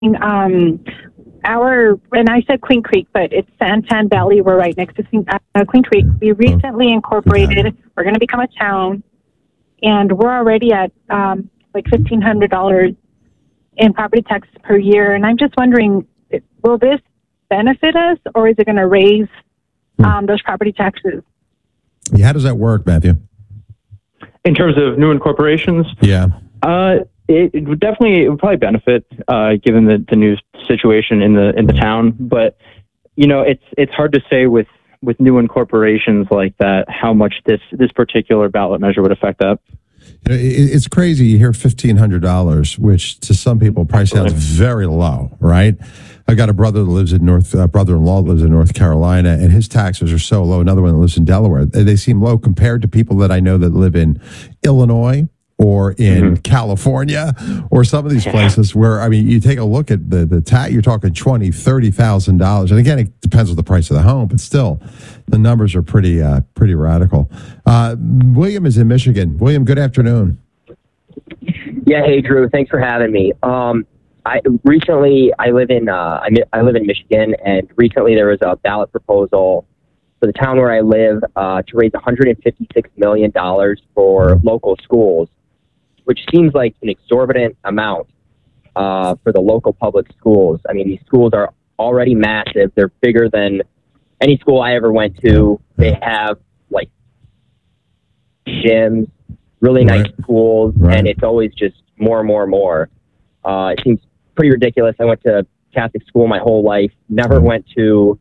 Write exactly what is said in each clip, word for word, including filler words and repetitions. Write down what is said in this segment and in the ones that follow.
um, our, and I said Queen Creek, but it's Santan Valley. We're right next to uh, Queen Creek. We recently incorporated. We're going to become a town, and we're already at um, like fifteen hundred dollars in property taxes per year. And I'm just wondering, will this benefit us, or is it going to raise um, those property taxes? Yeah, how does that work, Matthew? In terms of new incorporations? Yeah. Uh, it, it would definitely, it would probably benefit, uh, given the, the new situation in the in the town. But, you know, it's it's hard to say with, with new incorporations like that how much this, this particular ballot measure would affect that. You know, it, it's crazy. You hear fifteen hundred dollars, which to some people probably sounds very low, right? I got a brother that lives in North, uh, brother-in-law that lives in North Carolina, and his taxes are so low. Another one that lives in Delaware. They, they seem low compared to people that I know that live in Illinois or in mm-hmm. California or some of these places where, I mean, you take a look at the, the tax, you're talking twenty thousand dollars, thirty thousand dollars. And again, it depends on the price of the home, but still, the numbers are pretty, uh, pretty radical. Uh, William is in Michigan. William, good afternoon. Yeah, hey, Drew. Thanks for having me. Um, I recently I live in uh, I, I live in Michigan, and recently there was a ballot proposal for the town where I live uh, to raise one hundred fifty-six million dollars for local schools, which seems like an exorbitant amount uh, for the local public schools. I mean, these schools are already massive. They're bigger than any school I ever went to. They have like gyms, really nice right. schools, right. and it's always just more and more and more. Uh, it seems pretty ridiculous. I went to Catholic school my whole life, never mm-hmm. went to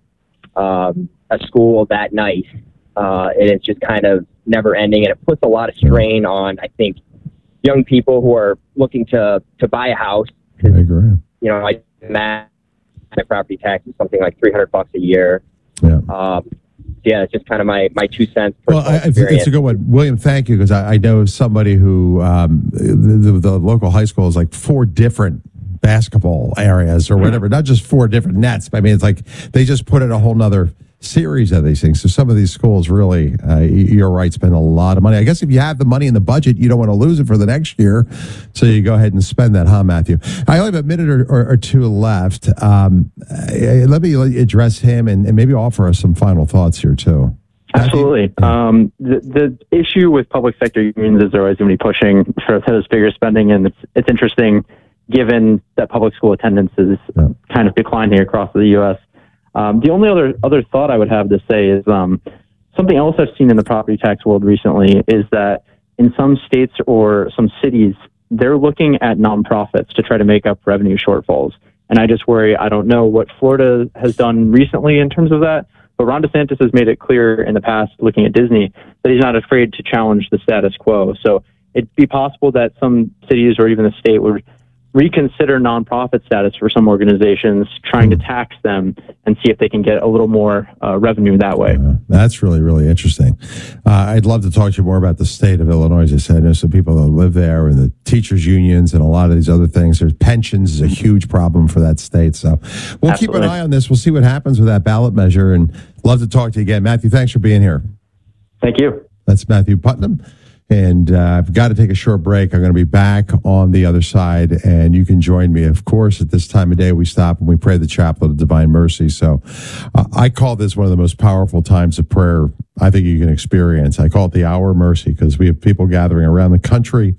um, a school that nice. Uh, and it's just kind of never ending, and it puts a lot of strain on, I think, young people who are looking to, to buy a house. I agree. You know, I my property tax is something like three hundred bucks a year. Yeah. Um, yeah, it's just kind of my, my two cents. Well, I, it's, it's a good one. William, thank you, because I, I know somebody who, um, the, the, the local high school is like four different basketball areas or whatever, not just four different nets. I mean, it's like they just put in a whole nother series of these things. So some of these schools really, uh, you're right, spend a lot of money. I guess if you have the money in the budget, you don't want to lose it for the next year. So you go ahead and spend that, huh, Matthew? I only have a minute or, or, or two left. Um, let me address him and, and maybe offer us some final thoughts here, too. Absolutely. Yeah. Um, the, the issue with public sector unions is they're always going to be pushing for those bigger spending, and it's, it's interesting given that public school attendance is yeah. kind of declining across the U S. Um, the only other other thought I would have to say is um, something else I've seen in the property tax world recently is that in some states or some cities, they're looking at nonprofits to try to make up revenue shortfalls. And I just worry, I don't know what Florida has done recently in terms of that, but Ron DeSantis has made it clear in the past, looking at Disney, that he's not afraid to challenge the status quo. So it'd be possible that some cities or even the state would reconsider nonprofit status for some organizations, trying to tax them and see if they can get a little more uh, revenue that way. Uh, that's really, really interesting. Uh, I'd love to talk to you more about the state of Illinois. As I said, I know some people that live there and the teachers' unions and a lot of these other things. There's pensions is a huge problem for that state. So we'll Absolutely. keep an eye on this. We'll see what happens with that ballot measure, and love to talk to you again. Matthew, thanks for being here. Thank you. That's Matthew Putnam. And uh, I've got to take a short break. I'm going to be back on the other side, and you can join me. Of course, at this time of day, we stop and we pray the Chaplet of Divine Mercy. So uh, I call this one of the most powerful times of prayer I think you can experience. I call it the Hour of Mercy because we have people gathering around the country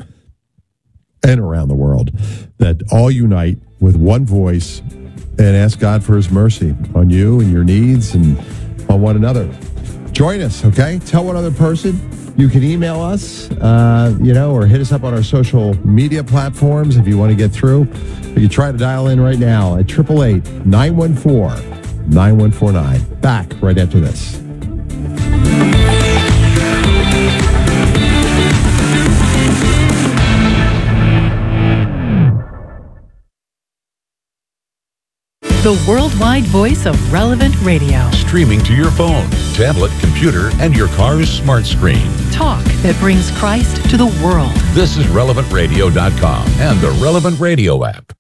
and around the world that all unite with one voice and ask God for his mercy on you and your needs and on one another. Join us, okay? Tell one other person. You can email us, uh, you know, or hit us up on our social media platforms if you want to get through. You can try to dial in right now at eight eight eight, nine one four, nine one four nine. Back right after this. The worldwide voice of Relevant Radio. Streaming to your phone, tablet, computer, and your car's smart screen. Talk that brings Christ to the world. This is relevant radio dot com and the Relevant Radio app.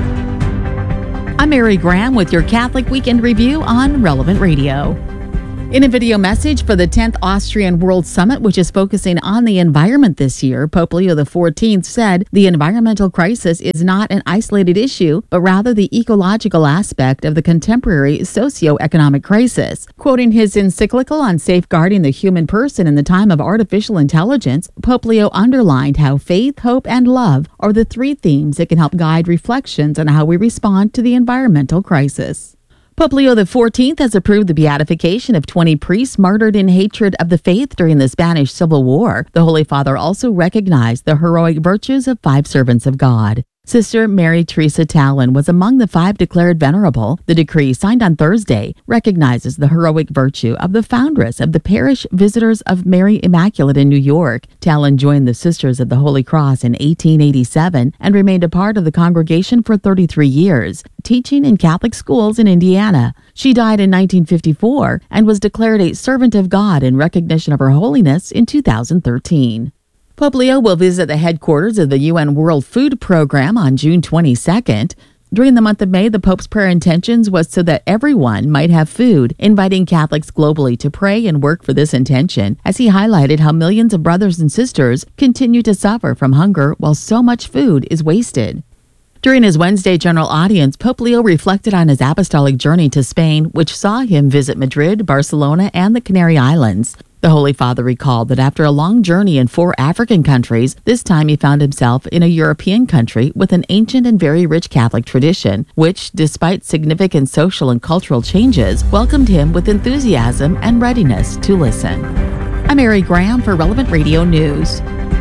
I'm Mary Graham with your Catholic Weekend Review on Relevant Radio. In a video message for the tenth Austrian World Summit, which is focusing on the environment this year, Pope Leo the fourteenth said the environmental crisis is not an isolated issue, but rather the ecological aspect of the contemporary socio-economic crisis. Quoting his encyclical on safeguarding the human person in the time of artificial intelligence, Pope Leo underlined how faith, hope, and love are the three themes that can help guide reflections on how we respond to the environmental crisis. Pope Leo the fourteenth has approved the beatification of twenty priests martyred in hatred of the faith during the Spanish Civil War. The Holy Father also recognized the heroic virtues of five servants of God. Sister Mary Teresa Tallon was among the five declared venerable. The decree, signed on Thursday, recognizes the heroic virtue of the foundress of the Parish Visitors of Mary Immaculate in New York. Tallon joined the Sisters of the Holy Cross in eighteen eighty-seven and remained a part of the congregation for thirty-three years, teaching in Catholic schools in Indiana. She died in nineteen fifty-four and was declared a servant of God in recognition of her holiness in two thousand thirteen. Pope Leo will visit the headquarters of the U N World Food Program on June twenty-second. During the month of May, the Pope's prayer intentions was so that everyone might have food, inviting Catholics globally to pray and work for this intention, as he highlighted how millions of brothers and sisters continue to suffer from hunger while so much food is wasted. During his Wednesday general audience, Pope Leo reflected on his apostolic journey to Spain, which saw him visit Madrid, Barcelona, and the Canary Islands. The Holy Father recalled that after a long journey in four African countries, this time he found himself in a European country with an ancient and very rich Catholic tradition, which, despite significant social and cultural changes, welcomed him with enthusiasm and readiness to listen. I'm Mary Graham for Relevant Radio News.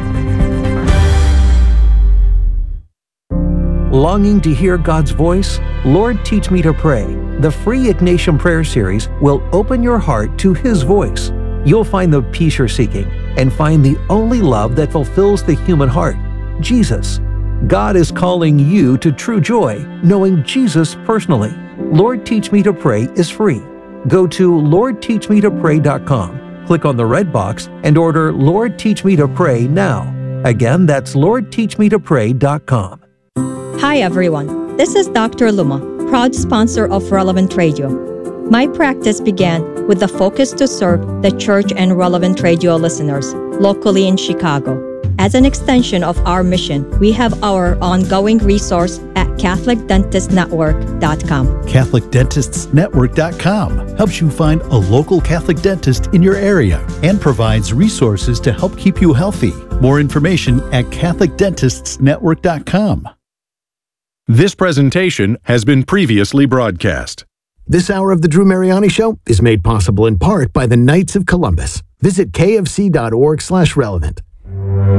Longing to hear God's voice? Lord, Teach Me to Pray. The free Ignatian Prayer Series will open your heart to His voice. You'll find the peace you're seeking and find the only love that fulfills the human heart, Jesus. God is calling you to true joy, knowing Jesus personally. Lord, Teach Me to Pray is free. Go to lord teach me to pray dot com, click on the red box, and order Lord, Teach Me to Pray now. Again, that's lord teach me to pray dot com. Hi everyone, this is Doctor Luma, proud sponsor of Relevant Radio. My practice began with the focus to serve the church and Relevant Radio listeners locally in Chicago. As an extension of our mission, we have our ongoing resource at catholic dentist network dot com. catholic dentists network dot com helps you find a local Catholic dentist in your area and provides resources to help keep you healthy. More information at catholic dentists network dot com. This presentation has been previously broadcast. This hour of the Drew Mariani Show is made possible in part by the Knights of Columbus. Visit kfc dot org slash relevant.